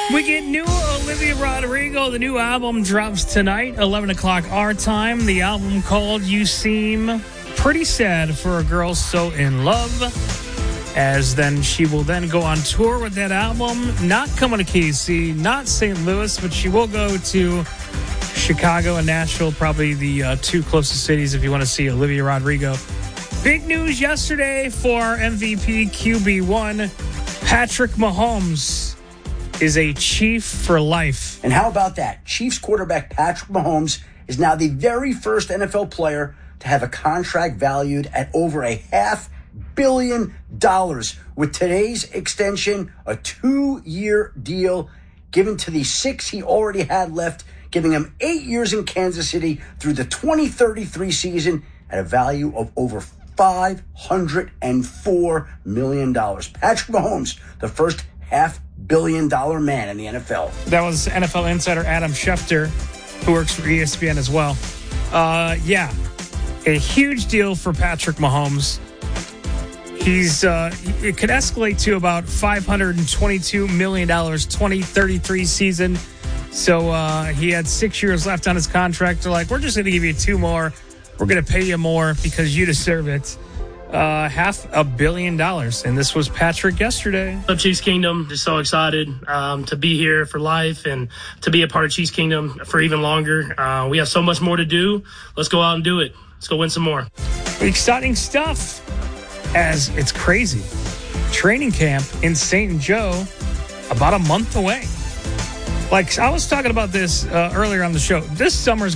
We get new Olivia Rodrigo. The new album drops tonight, 11 o'clock our time. The album called You Seem Pretty Sad for a Girl So in Love. As then she will then go on tour with that album. Not coming to KC, not St. Louis, but she will go to Chicago and Nashville, probably the two closest cities if you want to see Olivia Rodrigo. Big news yesterday for MVP QB1. Patrick Mahomes is a Chief for life. And how about that? Chiefs quarterback Patrick Mahomes is now the very first NFL player to have a contract valued at over $500 million. With today's extension, a 2-year deal given to the 6 he already had left, giving him 8 years in Kansas City through the 2033 season at a value of over $504 million. Patrick Mahomes, the first $500 million man in the NFL. That was NFL insider Adam Schefter, who works for ESPN as well. A huge deal for Patrick Mahomes. It could escalate to about $522 million 2033 season. So he had 6 years left on his contract. They're like, we're just going to give you 2 more. We're going to pay you more because you deserve it. $500 million. And this was Patrick yesterday. Love Chiefs Kingdom. Just so excited to be here for life and to be a part of Chiefs Kingdom for even longer. We have so much more to do. Let's go out and do it. Let's go win some more. Exciting stuff, as it's crazy. Training camp in St. Joe about a month away. Like I was talking about this earlier on the show. This summer's